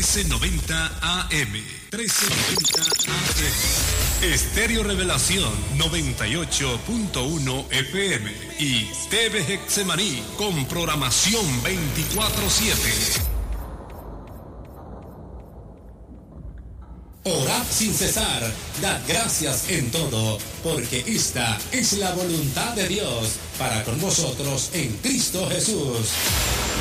1390 AM. 1390 AM. Estéreo Revelación 98.1 FM. Y TV Hexemaní con programación 24/7. Orad sin cesar, dad gracias en todo, porque esta es la voluntad de Dios para con vosotros en Cristo Jesús.